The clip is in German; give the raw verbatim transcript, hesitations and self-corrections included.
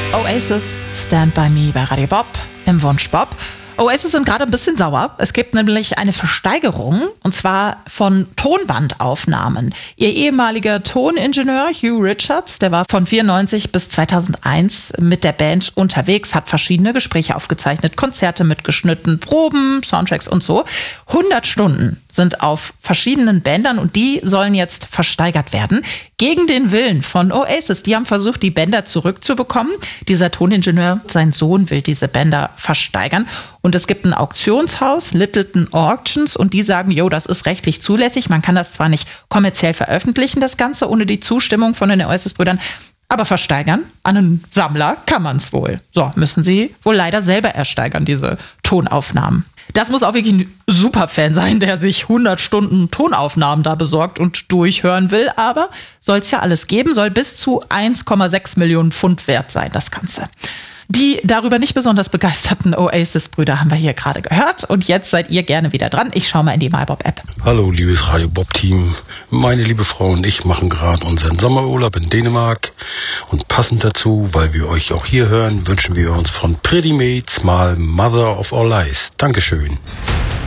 Oasis, Stand By Me bei Radio Bob im Wunsch Bob. Oasis sind gerade ein bisschen sauer. Es gibt nämlich eine Versteigerung, und zwar von Tonbandaufnahmen. Ihr ehemaliger Toningenieur Hugh Richards, der war von vierundneunzig bis zweitausendeins mit der Band unterwegs, hat verschiedene Gespräche aufgezeichnet, Konzerte mitgeschnitten, Proben, Soundtracks und so. hundert Stunden sind auf verschiedenen Bändern und die sollen jetzt versteigert werden. Gegen den Willen von Oasis. Die haben versucht, die Bänder zurückzubekommen. Dieser Toningenieur, sein Sohn, will diese Bänder versteigern. Und es gibt ein Auktionshaus, Littleton Auctions, und die sagen, jo, das ist rechtlich zulässig. Man kann das zwar nicht kommerziell veröffentlichen, das Ganze, ohne die Zustimmung von den Oasis-Brüdern, aber versteigern an einen Sammler kann man es wohl. So, müssen sie wohl leider selber ersteigern, diese Tonaufnahmen. Das muss auch wirklich ein Superfan sein, der sich hundert Stunden Tonaufnahmen da besorgt und durchhören will. Aber soll es ja alles geben, soll bis zu eins Komma sechs Millionen Pfund wert sein, das Ganze. Die darüber nicht besonders begeisterten Oasis-Brüder haben wir hier gerade gehört. Und jetzt seid ihr gerne wieder dran. Ich schaue mal in die MyBob-App. Hallo, liebes Radio Bob-Team. Meine liebe Frau und ich machen gerade unseren Sommerurlaub in Dänemark. Und passend dazu, weil wir euch auch hier hören, wünschen wir uns von Pretty Mates mal Mother of All Lies. Dankeschön.